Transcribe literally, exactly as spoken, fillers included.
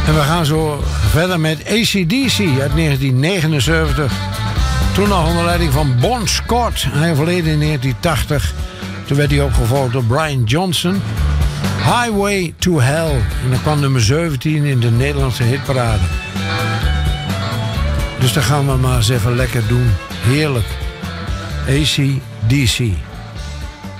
En we gaan zo verder met A C D C uit negentien negenenzeventig. Toen nog onder leiding van Bon Scott. Hij overleden in negentien tachtig. Toen werd hij opgevolgd door Brian Johnson. Highway to Hell. En dan kwam nummer zeventien in de Nederlandse hitparade. Dus dan gaan we maar eens even lekker doen. Heerlijk. A C D C.